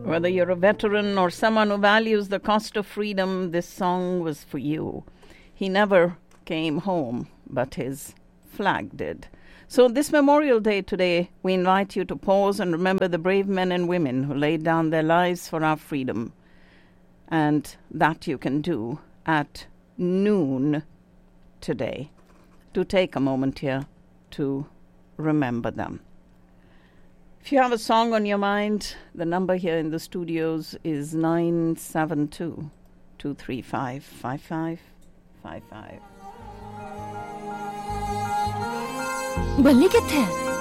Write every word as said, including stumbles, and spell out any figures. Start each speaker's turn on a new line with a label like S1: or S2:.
S1: Whether you're a veteran or someone who values the cost of freedom, this song was for you. He never came home, but his flag did. So this Memorial Day today, we invite you to pause and remember the brave men and women who laid down their lives for our freedom. And that you can do at noon today. Do take a moment here to remember them. If you have a song on your mind, the number here in the studios is nine seven two, two three five, five five five five.
S2: बल्ली कित्थे है?